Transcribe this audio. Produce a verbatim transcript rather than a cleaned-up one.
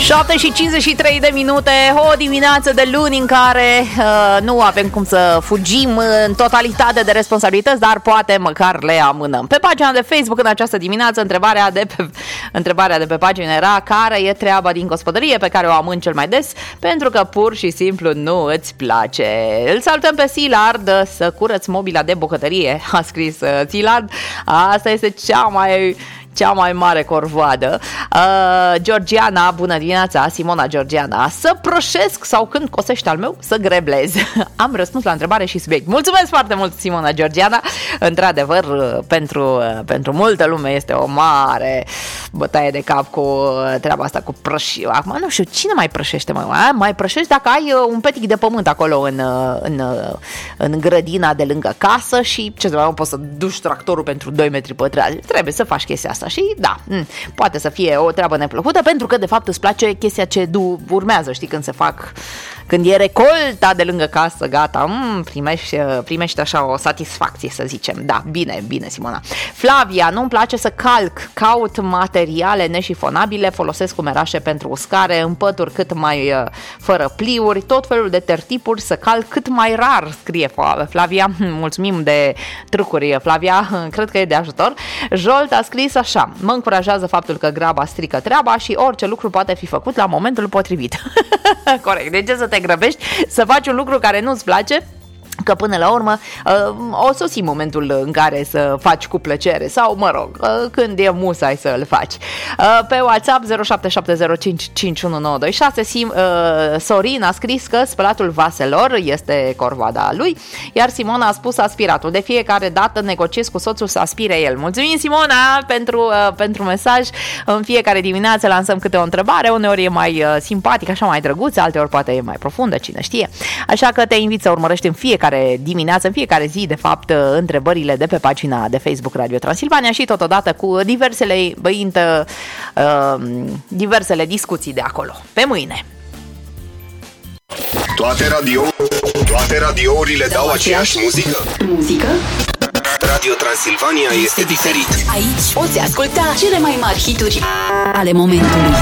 șapte și cincizeci și trei de minute, o dimineață de luni în care uh, nu avem cum să fugim în totalitate de responsabilități, dar poate măcar le amânăm. Pe pagina de Facebook în această dimineață, întrebarea de pe, întrebarea de pe pagină era: care e treaba din gospodărie pe care o amân cel mai des pentru că pur și simplu nu îți place? Îl salutăm pe Silard, să curăț mobila de bucătărie, a scris uh, Silard. Asta este cea mai... cea mai mare corvoadă. uh, Georgiana, bună dimineața. Simona Georgiana: să proșesc sau când cosește al meu să greblez. Am răspuns la întrebare și subiect. Mulțumesc foarte mult, Simona Georgiana. Într-adevăr, pentru, pentru multă lume este o mare bătaie de cap cu treaba asta cu prăși. Acum nu știu, cine mai prășește, mai, mai prășești dacă ai un petic de pământ acolo în, în, în grădina de lângă casă și ce să mai poți să duci tractorul pentru doi metri pătrați. Trebuie să faci chestia asta. Și da, poate să fie o treabă neplăcută pentru că de fapt îți place chestia ce du- urmează, știi, când se fac, când e recolta de lângă casă, gata, m- primești, primești așa o satisfacție, să zicem. Da, bine, bine, Simona. Flavia: nu-mi place să calc, caut materiale neșifonabile, folosesc umerașe pentru uscare, împături cât mai uh, fără pliuri, tot felul de tertipuri, să calc cât mai rar, scrie Flavia. Mulțumim de trucuri, Flavia, cred că e de ajutor. Jolt a scris așa: mă încurajează faptul că graba strică treaba și orice lucru poate fi făcut la momentul potrivit. Corect, de ce să te grăbești să faci un lucru care nu-ți place? Că până la urmă o sosi momentul în care să faci cu plăcere sau, mă rog, când e musai să îl faci. Pe WhatsApp zero șapte șapte zero cinci cinci unu nouă doi șase Sim, Sorin a scris că spălatul vaselor este corvoada lui, iar Simona a spus aspiratul. De fiecare dată negociez cu soțul să aspire el. Mulțumim, Simona, pentru, pentru mesaj. În fiecare dimineață lansăm câte o întrebare, uneori e mai simpatică, așa mai drăguță, alteori poate e mai profundă, cine știe. Așa că te invit să urmărești în fiecare dimineață, în fiecare zi, de fapt, întrebările de pe pagina de Facebook Radio Transilvania și totodată cu diversele, băintă, uh, diversele discuții de acolo. Pe mâine! Toate radio, toate radiourile dau aceeași muzică? Muzică? Radio Transilvania este diferit. Aici poți asculta cele mai mari hituri ale momentului.